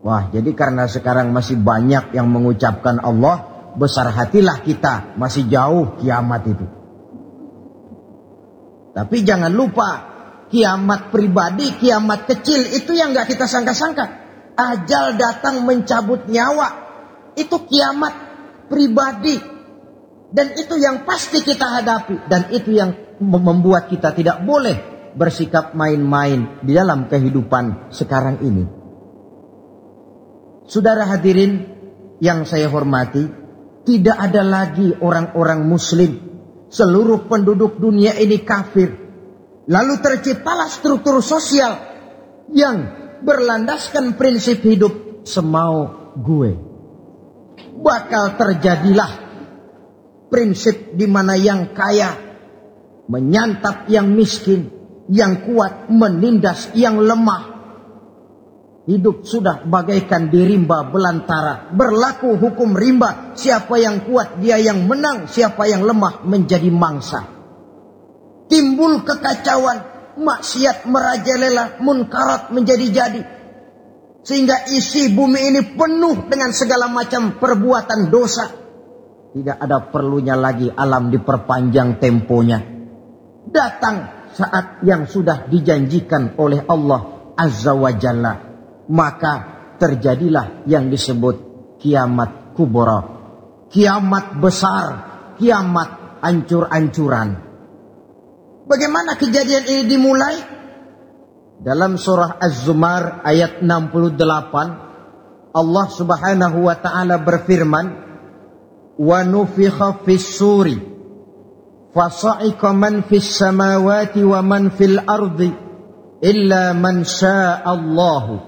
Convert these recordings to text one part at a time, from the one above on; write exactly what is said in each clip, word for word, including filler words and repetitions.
Wah, jadi karena sekarang masih banyak yang mengucapkan Allah, besar hatilah kita, masih jauh kiamat itu. Tapi jangan lupa, kiamat pribadi, kiamat kecil itu yang gak kita sangka-sangka. Ajal datang mencabut nyawa, itu kiamat pribadi. Dan itu yang pasti kita hadapi. Dan itu yang membuat kita tidak boleh bersikap main-main di dalam kehidupan sekarang ini. Saudara hadirin yang saya hormati, tidak ada lagi orang-orang muslim. Seluruh penduduk dunia ini kafir. Lalu terciptalah struktur sosial yang berlandaskan prinsip hidup semau gue. Bakal terjadilah prinsip di mana yang kaya menyantap yang miskin, yang kuat menindas yang lemah. Hidup sudah bagaikan di rimba belantara. Berlaku hukum rimba. Siapa yang kuat dia yang menang. Siapa yang lemah menjadi mangsa. Timbul kekacauan. Maksiat merajalela. Munkarat menjadi-jadi. Sehingga isi bumi ini penuh dengan segala macam perbuatan dosa. Tidak ada perlunya lagi alam diperpanjang temponya. Datang saat yang sudah dijanjikan oleh Allah Azza wa Jalla. Maka terjadilah yang disebut kiamat kubra. Kiamat besar. Kiamat ancur-ancuran. Bagaimana kejadian ini dimulai? Dalam surah Az-Zumar ayat enam puluh delapan. Allah subhanahu wa ta'ala berfirman. Wa nufikha fis suri. Fasa'iqa man fis samawati wa man fil ardi. Illa man sya'allahu.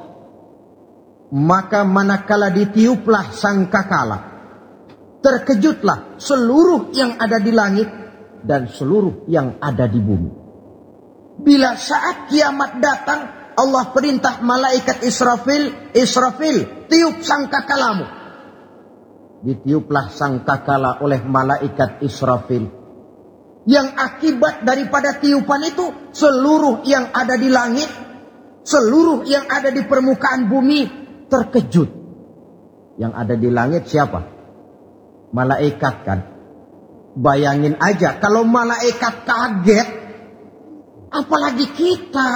Maka manakala ditiuplah sangkakala, terkejutlah seluruh yang ada di langit dan seluruh yang ada di bumi. Bila saat kiamat datang, Allah perintah malaikat Israfil, Israfil, tiup sangkakalamu. Ditiuplah sangkakala oleh malaikat Israfil. Yang akibat daripada tiupan itu, seluruh yang ada di langit, seluruh yang ada di permukaan bumi terkejut. Yang ada di langit siapa? Malaikat kan. Bayangin aja kalau malaikat kaget, apalagi kita.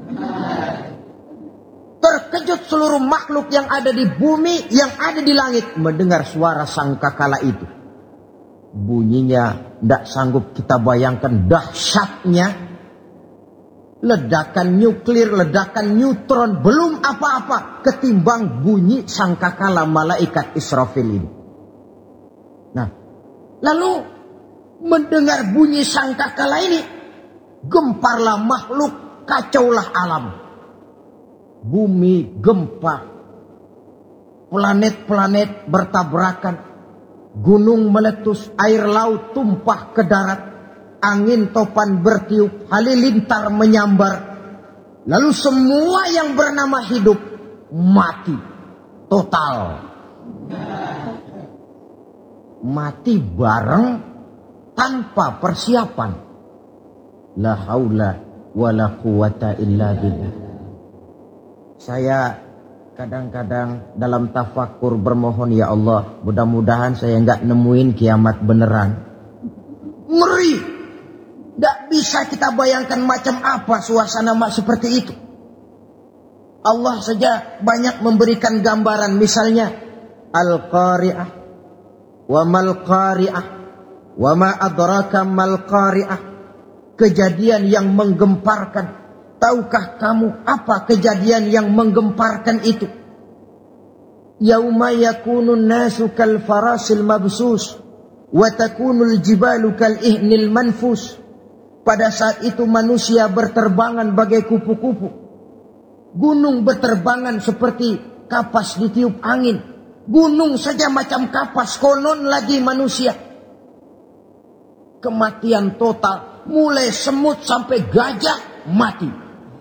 Terkejut seluruh makhluk yang ada di bumi, yang ada di langit mendengar suara sangkakala itu. Bunyinya tidak sanggup kita bayangkan dahsyatnya. Ledakan nuklir, ledakan neutron, belum apa-apa ketimbang bunyi sangkakala malaikat Israfil ini. Nah, lalu mendengar bunyi sangkakala ini, gemparlah makhluk, kacaulah alam. Bumi gempa, planet-planet bertabrakan, gunung meletus, air laut tumpah ke darat. Angin topan bertiup, halilintar menyambar. Lalu semua yang bernama hidup mati total. Mati bareng tanpa persiapan. La haula wa la quwata illa billah. Saya kadang-kadang dalam tafakur bermohon, ya Allah, mudah-mudahan saya enggak nemuin kiamat beneran. Ngeri. Tidak bisa kita bayangkan macam apa suasana seperti itu. Allah saja banyak memberikan gambaran. Misalnya Al-Qari'ah, wa mal qari'ah, wa ma adraka mal qari'ah. Kejadian yang menggemparkan. Tahukah kamu apa kejadian yang menggemparkan itu? Yauma yakunun nasu kal farasil mabsus, wa takunul jibalu kal ihnil manfus. Pada saat itu manusia berterbangan bagai kupu-kupu. Gunung berterbangan seperti kapas ditiup angin. Gunung saja macam kapas, konon lagi manusia. Kematian total. Mulai semut sampai gajah mati.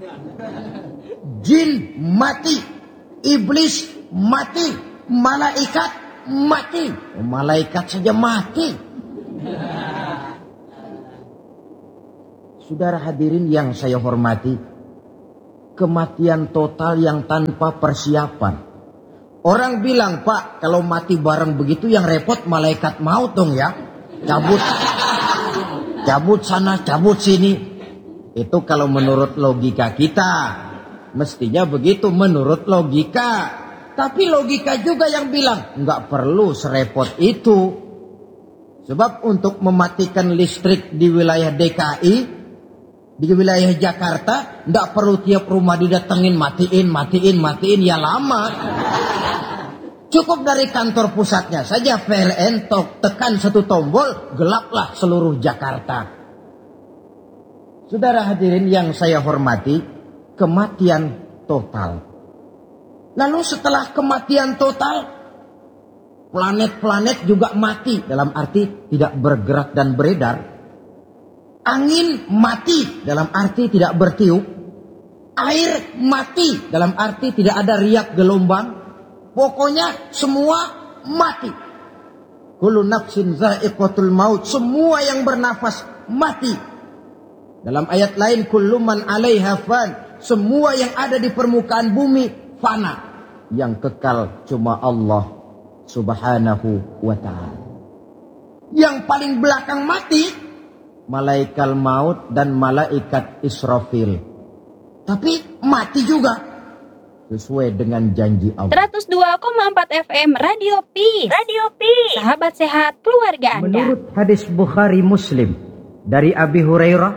Jin mati. Iblis mati. Malaikat mati. Malaikat saja mati. Saudara hadirin yang saya hormati, kematian total yang tanpa persiapan. Orang bilang, Pak, kalau mati bareng begitu yang repot malaikat maut dong ya. Cabut, cabut sana, cabut sini. Itu kalau menurut logika kita. Mestinya begitu menurut logika. Tapi logika juga yang bilang, nggak perlu serepot itu. Sebab untuk mematikan listrik di wilayah D K I, di wilayah Jakarta, nggak perlu tiap rumah didatengin, matiin, matiin, matiin, ya lama. Cukup dari kantor pusatnya saja P L N tok tekan satu tombol, gelaplah seluruh Jakarta. Saudara hadirin yang saya hormati, kematian total. Lalu setelah kematian total, planet-planet juga mati, dalam arti tidak bergerak dan beredar. Angin mati, dalam arti tidak bertiup. Air mati, dalam arti tidak ada riak gelombang. Pokoknya semua mati. Kullu nafsin za'iqatul maut. Semua yang bernafas mati. Dalam ayat lain, kullu man 'alaiha fan. Semua yang ada di permukaan bumi fana. Yang kekal cuma Allah Subhanahu wa ta'ala. Yang paling belakang mati, malaikat maut dan malaikat Israfil. Tapi mati juga. Sesuai dengan janji Allah. seratus dua koma empat F M Radio Peace. Radio Peace. Sahabat sehat keluarga Anda. Menurut hadis Bukhari Muslim dari Abi Hurairah,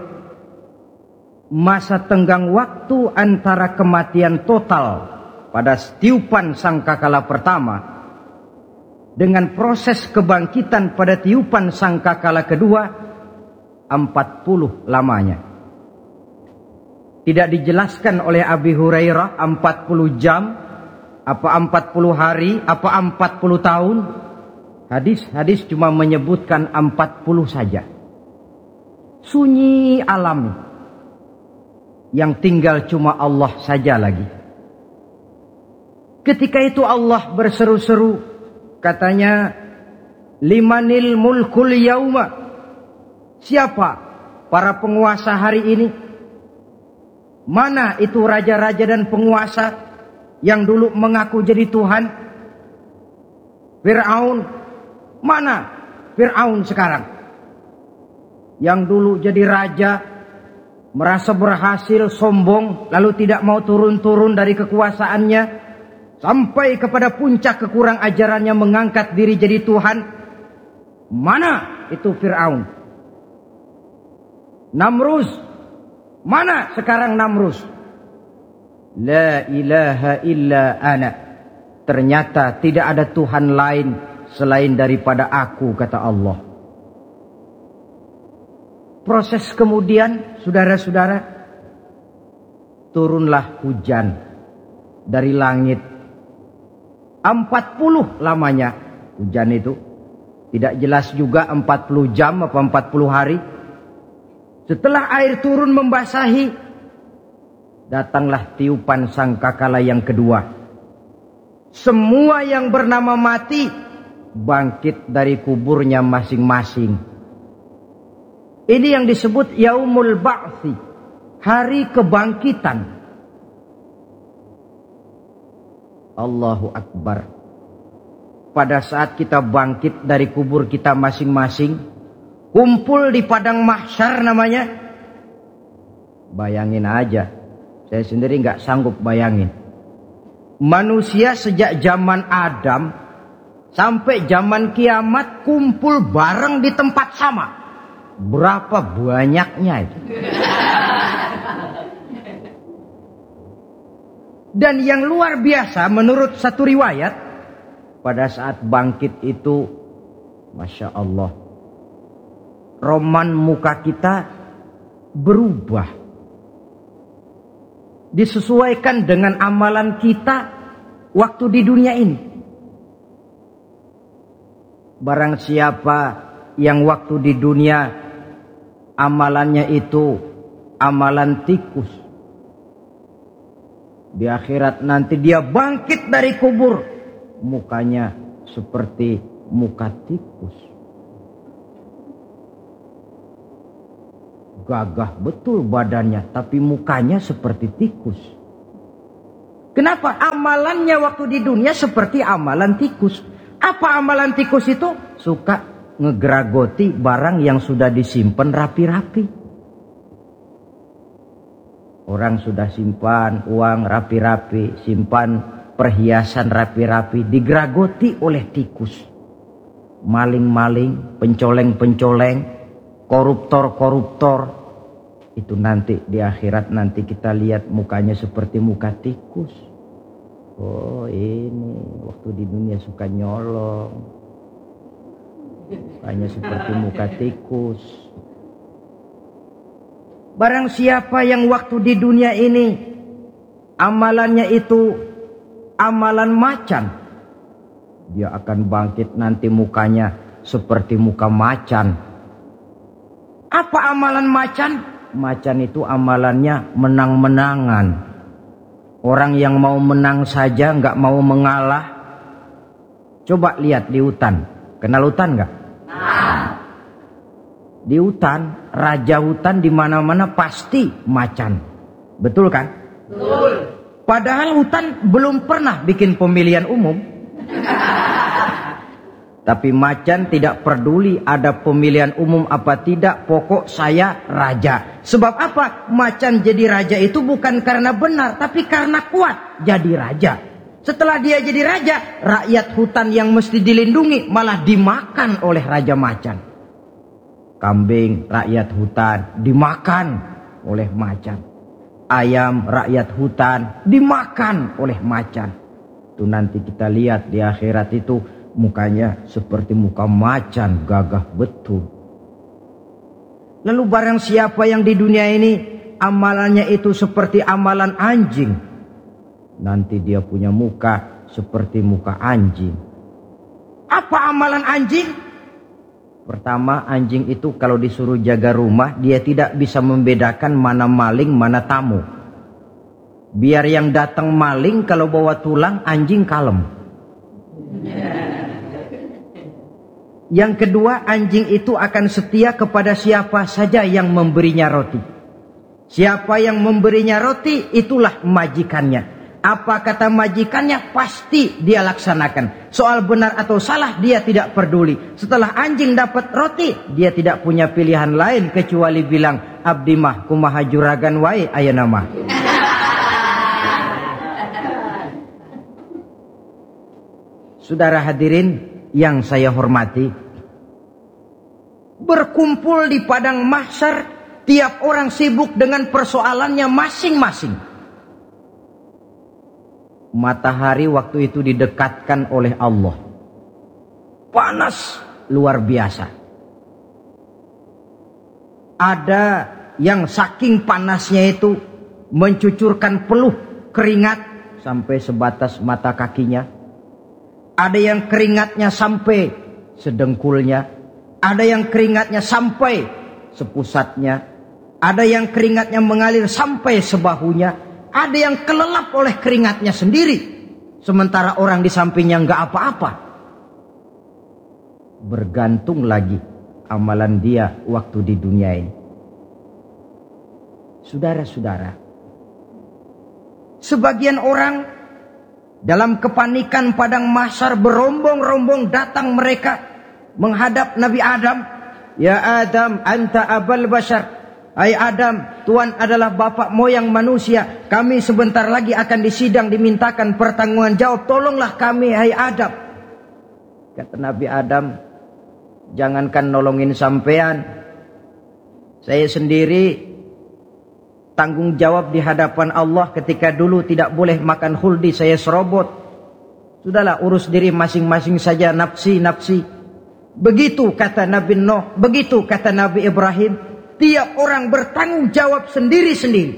masa tenggang waktu antara kematian total pada tiupan sangkakala pertama dengan proses kebangkitan pada tiupan sangkakala kedua empat puluh lamanya. Tidak dijelaskan oleh Abi Hurairah empat puluh jam, apa empat puluh hari, apa empat puluh tahun. Hadis-hadis cuma menyebutkan empat puluh saja. Sunyi alami. Yang tinggal cuma Allah saja lagi. Ketika itu Allah berseru-seru, katanya, limanil mulkul yauma. Siapa para penguasa hari ini? Mana itu raja-raja dan penguasa yang dulu mengaku jadi Tuhan? Fir'aun. Mana Fir'aun sekarang? Yang dulu jadi raja, merasa berhasil, sombong, lalu tidak mau turun-turun dari kekuasaannya, sampai kepada puncak kekurang ajarannya mengangkat diri jadi Tuhan. Mana itu Fir'aun? Namrus. Mana sekarang Namrus? La ilaha illa ana. Ternyata tidak ada Tuhan lain selain daripada aku, kata Allah. Proses kemudian, saudara-saudara, turunlah hujan dari langit. empat puluh lamanya hujan itu. Tidak jelas juga empat puluh jam apa empat puluh hari. Setelah air turun membasahi, datanglah tiupan sangkakala yang kedua. Semua yang bernama mati bangkit dari kuburnya masing-masing. Ini yang disebut Yaumul Ba'thi, hari kebangkitan. Allahu Akbar. Pada saat kita bangkit dari kubur kita masing-masing, kumpul di padang mahsyar namanya. Bayangin aja, saya sendiri nggak sanggup bayangin. Manusia sejak zaman Adam sampai zaman kiamat kumpul bareng di tempat sama. Berapa banyaknya itu? Dan yang luar biasa menurut satu riwayat, pada saat bangkit itu, Masya Allah, roman muka kita berubah. Disesuaikan dengan amalan kita waktu di dunia ini. Barang siapa yang waktu di dunia amalannya itu amalan tikus, di akhirat nanti dia bangkit dari kubur, mukanya seperti muka tikus. Gagah betul badannya, tapi mukanya seperti tikus. Kenapa? Amalannya waktu di dunia seperti amalan tikus. Apa amalan tikus itu? Suka ngegeragoti barang yang sudah disimpan rapi-rapi. Orang sudah simpan uang rapi-rapi, simpan perhiasan rapi-rapi, digeragoti oleh tikus. Maling-maling, pencoleng-pencoleng, koruptor-koruptor. Itu nanti di akhirat nanti kita lihat mukanya seperti muka tikus. Oh ini waktu di dunia suka nyolong, mukanya seperti muka tikus. Barang siapa yang waktu di dunia ini amalannya itu amalan macan, dia akan bangkit nanti mukanya seperti muka macan. Apa amalan macan? Macan itu amalannya menang-menangan. Orang yang mau menang saja nggak mau mengalah. Coba lihat di hutan. Kenal hutan nggak? Nah. Di hutan, raja hutan di mana-mana pasti macan. Betul kan? Betul. Padahal hutan belum pernah bikin pemilihan umum. Tapi macan tidak peduli ada pemilihan umum apa tidak, pokok saya raja. Sebab apa? Macan jadi raja itu bukan karena benar, tapi karena kuat jadi raja. Setelah dia jadi raja, rakyat hutan yang mesti dilindungi malah dimakan oleh raja macan. Kambing rakyat hutan dimakan oleh macan. Ayam rakyat hutan dimakan oleh macan. Itu nanti kita lihat di akhirat itu mukanya seperti muka macan, gagah betul. Lalu barang siapa yang di dunia ini amalannya itu seperti amalan anjing, nanti dia punya muka seperti muka anjing. Apa amalan anjing? Pertama, anjing itu kalau disuruh jaga rumah, dia tidak bisa membedakan mana maling, mana tamu. Biar yang datang maling, kalau bawa tulang, anjing kalem. Yang kedua, anjing itu akan setia kepada siapa saja yang memberinya roti. Siapa yang memberinya roti, itulah majikannya. Apa kata majikannya, pasti dia laksanakan. Soal benar atau salah, dia tidak peduli. Setelah anjing dapat roti, dia tidak punya pilihan lain kecuali bilang, abdi mah kumaha juragan wae ayeuna mah. Saudara hadirin yang saya hormati, berkumpul di padang mahsyar, tiap orang sibuk dengan persoalannya masing-masing. Matahari waktu itu didekatkan oleh Allah. Panas luar biasa. Ada yang saking panasnya itu mencucurkan peluh keringat sampai sebatas mata kakinya. Ada yang keringatnya sampai sedengkulnya. Ada yang keringatnya sampai sepusatnya. Ada yang keringatnya mengalir sampai sebahunya. Ada yang kelelap oleh keringatnya sendiri. Sementara orang di sampingnya nggak apa-apa. Bergantung lagi amalan dia waktu di dunia ini. Saudara-saudara, sebagian orang dalam kepanikan padang mahsyar berombong-rombong datang mereka menghadap Nabi Adam. Ya Adam, anta abal bashar. Hai Adam, Tuhan adalah bapak moyang manusia. Kami sebentar lagi akan disidang, dimintakan pertanggungan jawab. Tolonglah kami, hai Adam. Kata Nabi Adam, jangankan nolongin sampean, saya sendiri tanggung jawab di hadapan Allah ketika dulu tidak boleh makan khuldi, saya serobot. Sudahlah, urus diri masing-masing saja, nafsi, nafsi. Begitu kata Nabi Nuh, begitu kata Nabi Ibrahim. Tiap orang bertanggung jawab sendiri-sendiri.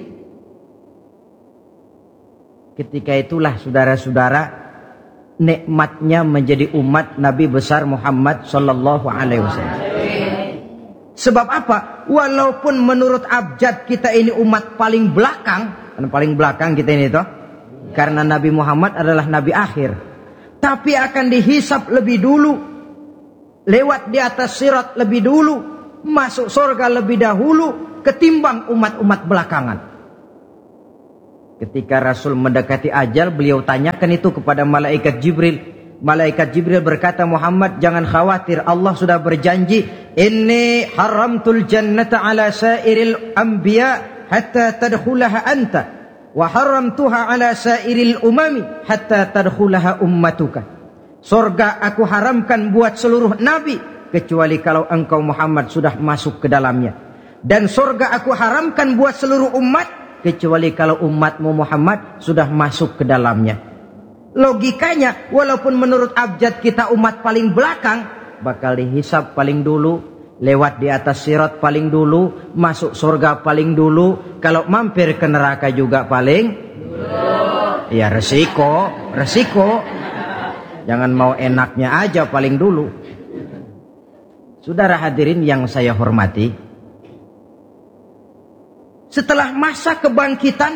Ketika itulah saudara-saudara, nikmatnya menjadi umat Nabi besar Muhammad sallallahu alaihi wasallam. Sebab apa? Walaupun menurut abjad kita ini umat paling belakang, paling belakang kita ini toh, karena Nabi Muhammad adalah Nabi akhir, tapi akan dihisap lebih dulu, lewat di atas sirat lebih dulu, masuk surga lebih dahulu ketimbang umat-umat belakangan. Ketika Rasul mendekati ajal, beliau tanyakan itu kepada malaikat Jibril. Malaikat Jibril berkata, Muhammad, jangan khawatir, Allah sudah berjanji, inni haramtul jannata ala sairil anbiya hatta tadkhulaha anta, wa haramtuha ala sairil umami hatta tadkhulaha ummatuka. Surga aku haramkan buat seluruh nabi, kecuali kalau engkau Muhammad sudah masuk ke dalamnya. Dan surga aku haramkan buat seluruh umat, kecuali kalau umatmu Muhammad sudah masuk ke dalamnya. Logikanya, walaupun menurut abjad kita umat paling belakang, bakal dihisab paling dulu, lewat di atas sirat paling dulu, masuk surga paling dulu, kalau mampir ke neraka juga paling dulu. Ya resiko, resiko. Jangan mau enaknya aja paling dulu. Saudara hadirin yang saya hormati, setelah masa kebangkitan,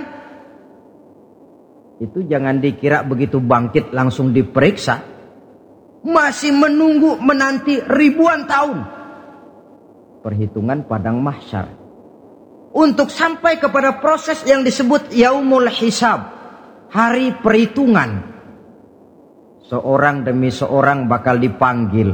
itu jangan dikira begitu bangkit langsung diperiksa. Masih menunggu menanti ribuan tahun. Perhitungan padang mahsyar. Untuk sampai kepada proses yang disebut yaumul hisab. Hari perhitungan. Seorang demi seorang bakal dipanggil.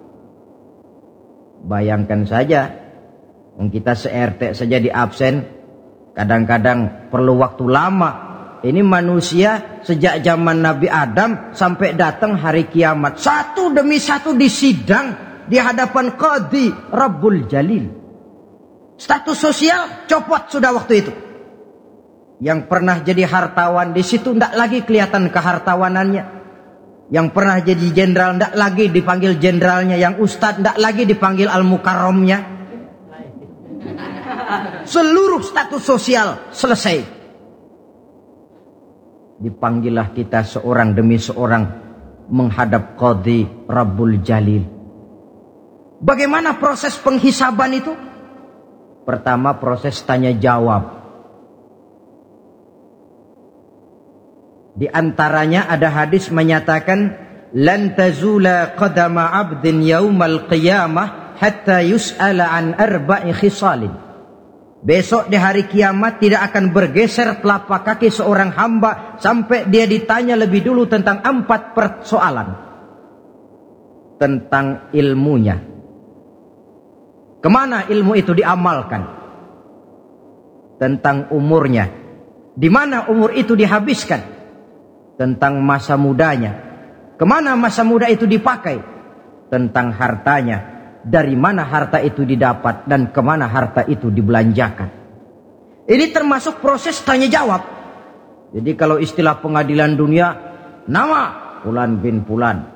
Bayangkan saja, kita se-R T saja di absen. Kadang-kadang perlu waktu lama. Ini manusia sejak zaman Nabi Adam sampai datang hari kiamat. Satu demi satu disidang di hadapan Qadhi Rabbul Jalil. Status sosial copot sudah waktu itu. Yang pernah jadi hartawan di situ tidak lagi kelihatan kehartawanannya. Yang pernah jadi jenderal tidak lagi dipanggil jenderalnya. Yang ustadz tidak lagi dipanggil al-mukarramnya. Seluruh status sosial selesai. Dipanggillah kita seorang demi seorang menghadap Qadhi Rabbul Jalil. Bagaimana proses penghisaban itu? Pertama, proses tanya jawab. Di antaranya ada hadis menyatakan, lan tazula qadama 'abdin yaumal qiyamah hatta yus'ala an arba'i khisalin. Besok di hari kiamat tidak akan bergeser telapak kaki seorang hamba sampai dia ditanya lebih dulu tentang empat persoalan. Tentang ilmunya. Kemana ilmu itu diamalkan? Tentang umurnya. Di mana umur itu dihabiskan? Tentang masa mudanya. Kemana masa muda itu dipakai? Tentang hartanya. Dari mana harta itu didapat dan kemana harta itu dibelanjakan. Ini termasuk proses tanya jawab. Jadi kalau istilah pengadilan dunia, nama Fulan bin Fulan.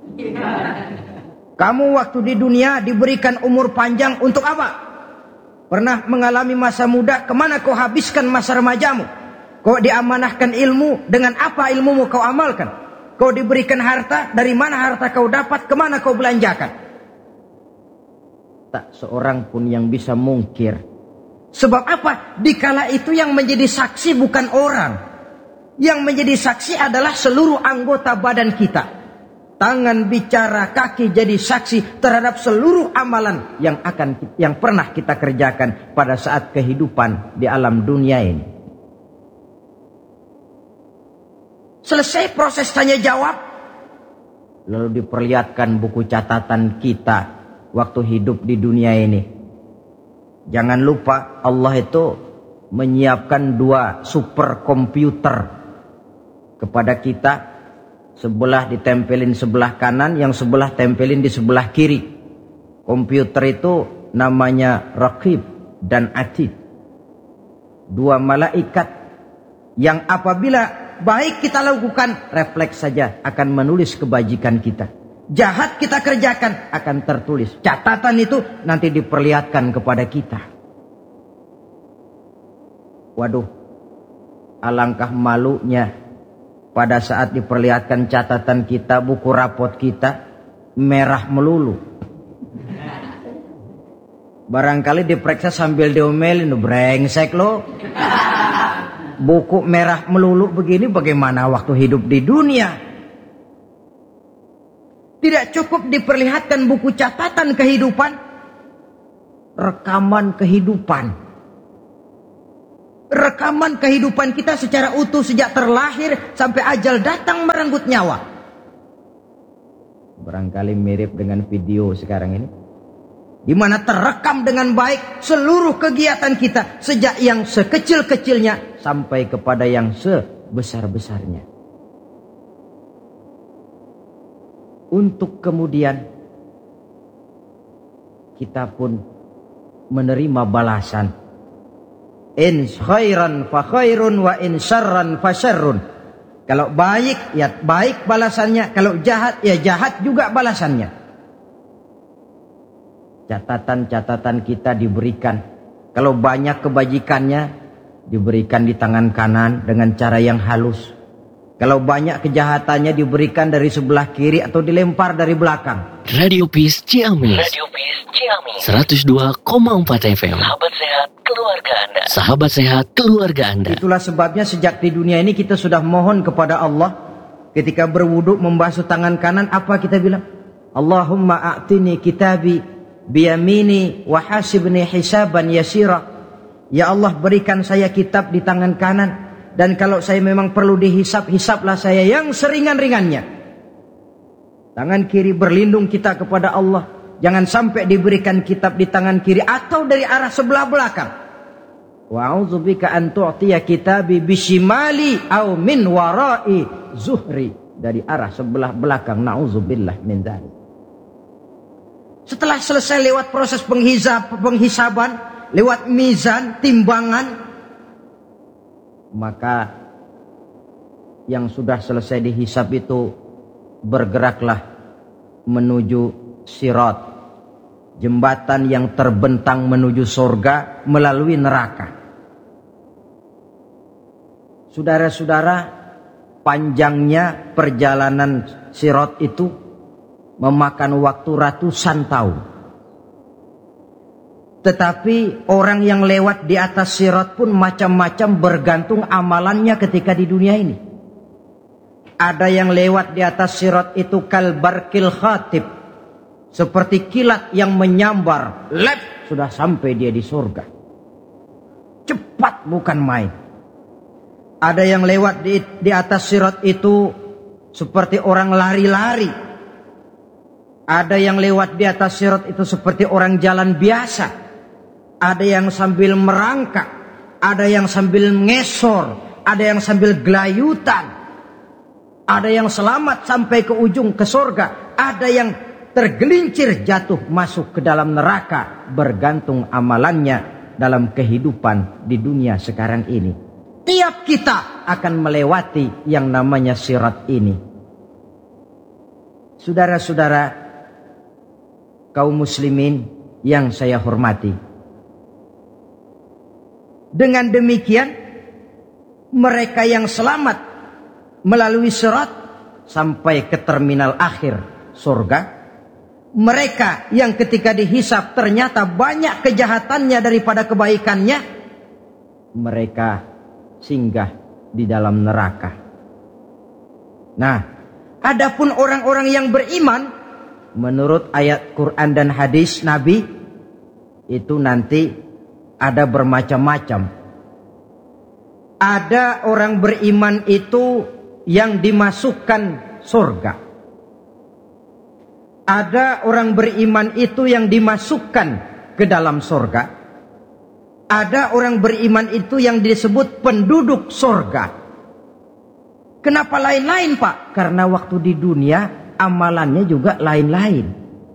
Kamu waktu di dunia diberikan umur panjang untuk apa? Pernah mengalami masa muda, kemana kau habiskan masa remajamu? Kau diamanahkan ilmu, dengan apa ilmumu kau amalkan? Kau diberikan harta, dari mana harta kau dapat, kemana kau belanjakan? Tak seorang pun yang bisa mungkir. Sebab apa? Dikala itu yang menjadi saksi bukan orang. Yang menjadi saksi adalah seluruh anggota badan kita. Tangan bicara, kaki jadi saksi terhadap seluruh amalan yang akan yang pernah kita kerjakan pada saat kehidupan di alam dunia ini. Selesai proses tanya jawab, lalu diperlihatkan buku catatan kita waktu hidup di dunia ini. Jangan lupa Allah itu menyiapkan dua super komputer kepada kita. Sebelah ditempelin sebelah kanan, yang sebelah tempelin di sebelah kiri. Komputer itu namanya Raqib dan Atid. Dua malaikat yang apabila baik kita lakukan, refleks saja akan menulis kebajikan kita. Jahat kita kerjakan akan tertulis. Catatan itu nanti diperlihatkan kepada kita. Waduh, alangkah malunya pada saat diperlihatkan catatan kita, buku rapot kita merah melulu. Barangkali diperiksa sambil diomelin, brengsek lo. Buku merah melulu begini bagaimana waktu hidup di dunia? Tidak cukup diperlihatkan buku catatan kehidupan, rekaman kehidupan. rekaman kehidupan kita secara utuh sejak terlahir sampai ajal datang merenggut nyawa. Barangkali mirip dengan video sekarang ini, di mana terekam dengan baik seluruh kegiatan kita sejak yang sekecil-kecilnya sampai kepada yang sebesar-besarnya. Untuk kemudian kita pun menerima balasan. In khairan fa khairun wa in syarran fa syarrun. Kalau baik ya baik balasannya, kalau jahat ya jahat juga balasannya. Catatan-catatan kita diberikan. Kalau banyak kebajikannya diberikan di tangan kanan dengan cara yang halus. Kalau banyak kejahatannya diberikan dari sebelah kiri atau dilempar dari belakang. Radio Peace Ciamis. Radio Peace Ciamis. seratus dua koma empat F M. Sahabat sehat keluarga Anda. Sahabat sehat keluarga Anda. Itulah sebabnya sejak di dunia ini kita sudah mohon kepada Allah. Ketika berwudu membasuh tangan kanan, apa kita bilang? Allahumma a'tini kitabi biyamini wa hasibni hisaban yasira. Ya Allah, berikan saya kitab di tangan kanan. Dan kalau saya memang perlu dihisap, hisaplah saya yang seringan-ringannya. Tangan kiri berlindung kita kepada Allah. Jangan sampai diberikan kitab di tangan kiri atau dari arah sebelah belakang. Wa a'udzubika an tu'tiya kitabi bishimali au min warai zuhri. Dari arah sebelah belakang. Na'udzubillah min dzalik. Setelah selesai lewat proses penghisab, penghisaban, lewat mizan, timbangan, maka yang sudah selesai dihisab itu bergeraklah menuju sirat, jembatan yang terbentang menuju surga melalui neraka. Saudara-saudara, panjangnya perjalanan sirat itu memakan waktu ratusan tahun. Tetapi orang yang lewat di atas sirat pun macam-macam bergantung amalannya ketika di dunia ini. Ada yang lewat di atas sirat itu kalbarkil khatib. Seperti kilat yang menyambar. Lep, sudah sampai dia di surga. Cepat bukan main. Ada yang lewat di, di atas sirat itu seperti orang lari-lari. Ada yang lewat di atas sirat itu seperti orang jalan biasa. Ada yang sambil merangkak, ada yang sambil ngesor, ada yang sambil gelayutan, ada yang selamat sampai ke ujung ke surga, ada yang tergelincir jatuh masuk ke dalam neraka, bergantung amalannya dalam kehidupan di dunia sekarang ini. Tiap kita akan melewati yang namanya sirat ini. Saudara-saudara kaum muslimin yang saya hormati, dengan demikian, mereka yang selamat melalui sirat sampai ke terminal akhir surga. Mereka yang ketika dihisap ternyata banyak kejahatannya daripada kebaikannya, mereka singgah di dalam neraka. Nah, adapun orang-orang yang beriman, menurut ayat Quran dan hadis Nabi, itu nanti ada bermacam-macam. Ada orang beriman itu yang dimasukkan surga. Ada orang beriman itu yang dimasukkan ke dalam surga. Ada orang beriman itu yang disebut penduduk surga. Kenapa lain-lain, Pak? Karena waktu di dunia amalannya juga lain-lain.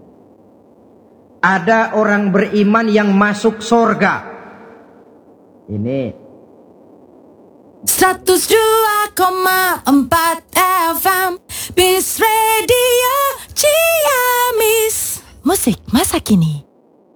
Ada orang beriman yang masuk surga. Ini seratus dua koma empat F M Peace Radio Ciamis. Musik masa kini.